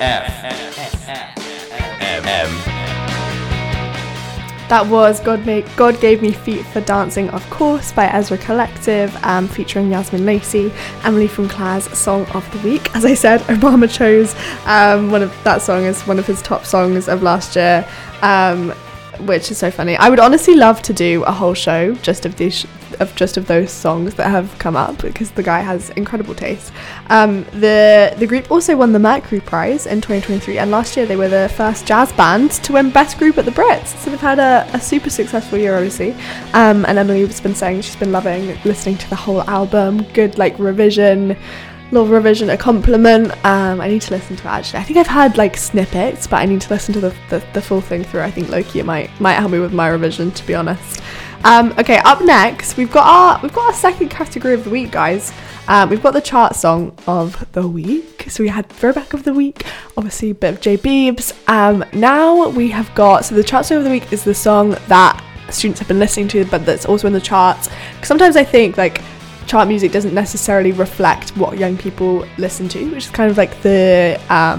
That was God Gave Me Feet for Dancing, of course, by Ezra Collective, featuring Yasmin Lacey, Emily from Claire's Song of the Week. As I said, Obama chose that song as one of his top songs of last year, which is so funny. I would honestly love to do a whole show just of those songs that have come up, because the guy has incredible taste. The group also won the Mercury Prize in 2023, and last year they were the first jazz band to win Best Group at the Brits, so they've had a super successful year, obviously. And Emily's been saying she's been loving listening to the whole album. Good revision, a compliment. I need to listen to it, actually. I think I've had snippets, but I need to listen to the full thing through. I think low-key it might help me with my revision, to be honest. Okay, up next we've got our second category of the week, guys. We've got the chart song of the week. So we had throwback of the week, obviously a bit of J Beebs. Now we have got, so the chart song of the week is the song that students have been listening to, but that's also in the charts. Because sometimes I think chart music doesn't necessarily reflect what young people listen to, which is kind of the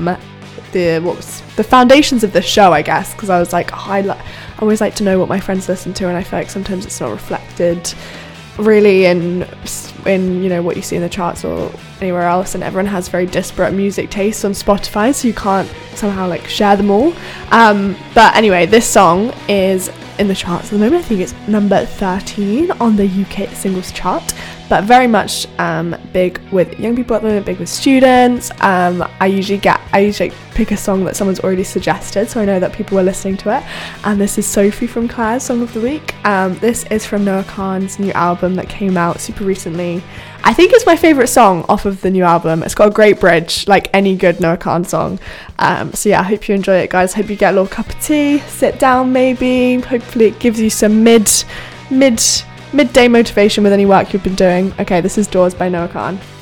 foundations of the show, I guess, because I was I always like to know what my friends listen to, and I feel like sometimes it's not reflected really in what you see in the charts or anywhere else, and everyone has very disparate music tastes on Spotify, so you can't somehow share them all. But anyway, this song is in the charts at the moment. I think it's number 13 on the UK singles chart, but very much big with young people at the moment, big with students. I usually pick a song that someone's already suggested, so I know that people were listening to it, and this is Sophie from Claire's Song of the Week. This is from Noah Kahan's new album that came out super recently. I think it's my favourite song off of the new album. It's got a great bridge, like any good Noah Kahan song. So yeah, I hope you enjoy it, guys. Hope you get a little cup of tea, sit down maybe. Hopefully it gives you some midday motivation with any work you've been doing. Okay, this is Doors by Noah Kahan.